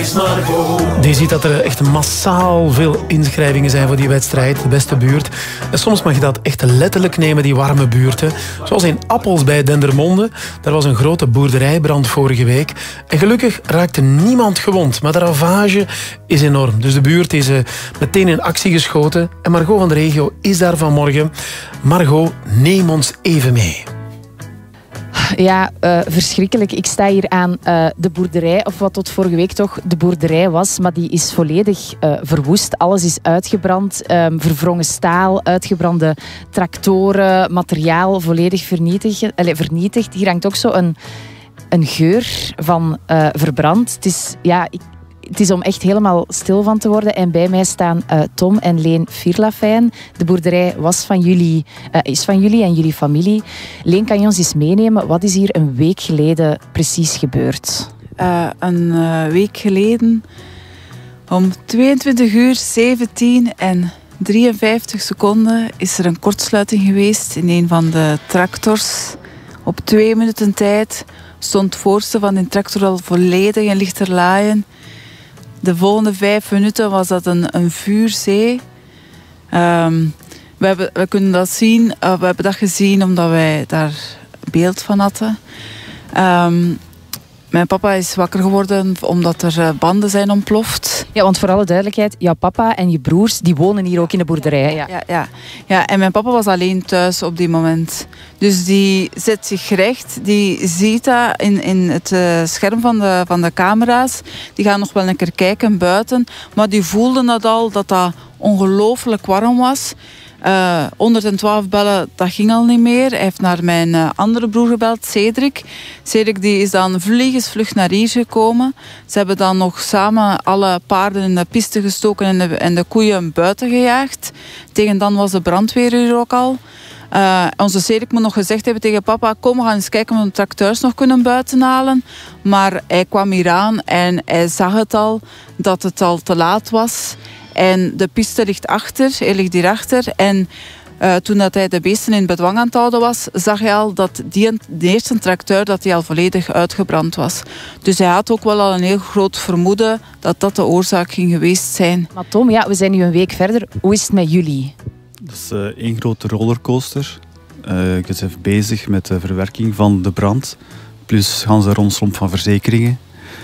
is Margot. Je ziet dat er echt massaal veel inschrijvingen zijn voor die wedstrijd, de beste buurt. En soms mag je dat echt letterlijk nemen, die warme buurten. Zoals in Appels bij Dendermonde. Daar was een grote boerderijbrand vorige week. En gelukkig raakte niemand gewond. Maar de ravage is enorm. Dus de buurt is meteen in actie geschoten. En Margot van de regio is daar vanmorgen. Margot, neem ons even mee. Ja, verschrikkelijk. Ik sta hier aan de boerderij, of wat tot vorige week toch de boerderij was, maar die is volledig verwoest. Alles is uitgebrand, verwrongen staal, uitgebrande tractoren, materiaal volledig vernietigd. Hier hangt ook zo een geur van verbrand. Het is om echt helemaal stil van te worden. En bij mij staan Tom en Leen Vierlafijn. De boerderij is van jullie en jullie familie. Leen, kan je ons eens meenemen? Wat is hier een week geleden precies gebeurd? Een week geleden om 22:17 en 53 seconden is er een kortsluiting geweest in een van de tractors. Op 2 minuten tijd stond het voorste van de tractor al volledig in lichterlaaien. De volgende 5 minuten was dat een vuurzee. We kunnen dat zien. We hebben dat gezien omdat wij daar beeld van hadden. Mijn papa is wakker geworden omdat er banden zijn ontploft. Ja, want voor alle duidelijkheid, jouw papa en je broers die wonen hier ook in de boerderij. Ja, en mijn papa was alleen thuis op die moment. Dus die zet zich recht, die ziet dat in het scherm van de camera's. Die gaan nog wel een keer kijken buiten. Maar die voelden dat al, dat dat ongelooflijk warm was. 112 bellen, dat ging al niet meer. Hij heeft naar mijn andere broer gebeld, Cedric. Cedric die is dan vliegensvlug naar hier gekomen. Ze hebben dan nog samen alle paarden in de piste gestoken en de koeien buiten gejaagd. Tegen dan was de brandweer hier ook al. Onze Cedric moet nog gezegd hebben tegen papa, kom, we gaan eens kijken of we de tracteurs nog kunnen buiten halen. Maar hij kwam hier aan en hij zag het al, dat het al te laat was. En de piste ligt achter, hij ligt hierachter. En toen dat hij de beesten in bedwang aan het houden was, zag hij al dat de eerste tracteur dat hij al volledig uitgebrand was. Dus hij had ook wel al een heel groot vermoeden dat dat de oorzaak ging geweest zijn. Maar Tom, ja, we zijn nu een week verder. Hoe is het met jullie? Dat is één grote rollercoaster. Ik ben even bezig met de verwerking van de brand. Plus gaan ze rondslomp van verzekeringen.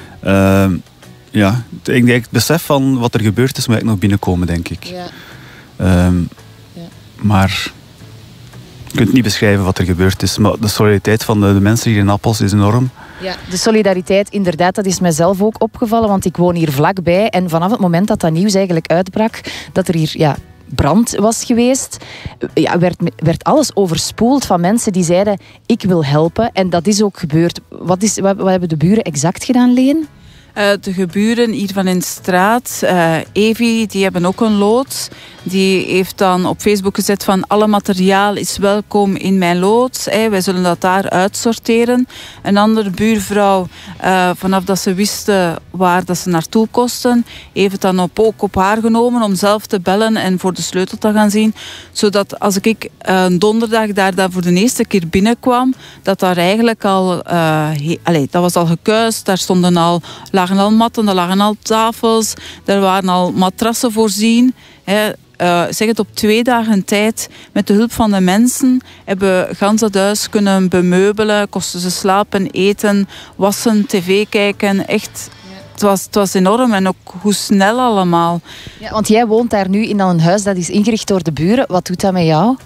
Het besef van wat er gebeurd is, moet ik nog binnenkomen, denk ik. Ja. Maar je kunt niet beschrijven wat er gebeurd is. Maar de solidariteit van de mensen hier in Appels is enorm. Ja, de solidariteit, inderdaad, dat is mijzelf ook opgevallen, want ik woon hier vlakbij. En vanaf het moment dat nieuws eigenlijk uitbrak, dat er hier brand was geweest, werd alles overspoeld van mensen die zeiden, ik wil helpen. En dat is ook gebeurd. Wat hebben de buren exact gedaan, Leen? De geburen hier van in de straat, Evi, die hebben ook een loods. Die heeft dan op Facebook gezet van alle materiaal is welkom in mijn loods. Wij zullen dat daar uitsorteren. Een andere buurvrouw, vanaf dat ze wisten waar dat ze naartoe kosten, heeft het dan ook op haar genomen om zelf te bellen en voor de sleutel te gaan zien. Zodat als ik donderdag daar voor de eerste keer binnenkwam, dat daar eigenlijk al, dat was al gekuist, daar lagen al matten, er lagen al tafels, er waren al matrassen voorzien. Zeg het op 2 dagen tijd, met de hulp van de mensen, hebben we gans het huis kunnen bemeubelen, kosten ze slapen, eten, wassen, tv kijken. Echt, het was enorm en ook hoe snel allemaal. Ja, want jij woont daar nu in een huis dat is ingericht door de buren. Wat doet dat met jou?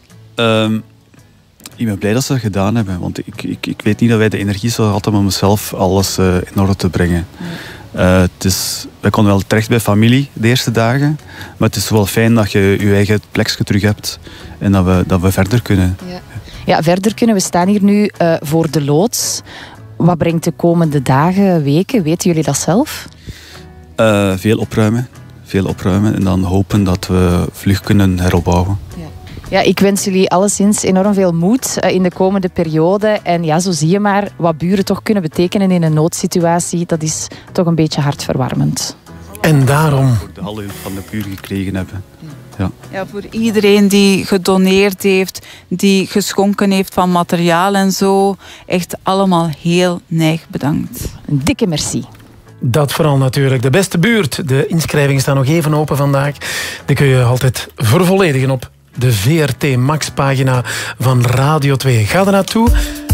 Ik ben blij dat ze dat gedaan hebben, want ik weet niet dat wij de energie zo hadden om zelf alles in orde te brengen. Wij konden wel terecht bij familie de eerste dagen, maar het is wel fijn dat je je eigen plekje terug hebt en dat we verder kunnen. Ja, verder kunnen. We staan hier nu voor de loods. Wat brengt de komende dagen, weken? Weten jullie dat zelf? Veel opruimen en dan hopen dat we vlug kunnen heropbouwen. Ja, ik wens jullie alleszins enorm veel moed in de komende periode. En ja, zo zie je maar wat buren toch kunnen betekenen in een noodsituatie. Dat is toch een beetje hartverwarmend. En daarom de alle hulp van de buren gekregen hebben. Ja, voor iedereen die gedoneerd heeft, die geschonken heeft van materiaal en zo. Echt allemaal heel neig bedankt. Een dikke merci. Dat vooral natuurlijk. De beste buurt. De inschrijvingen staan nog even open vandaag. Die kun je altijd vervolledigen op de VRT Max pagina van Radio 2. Ga er naartoe.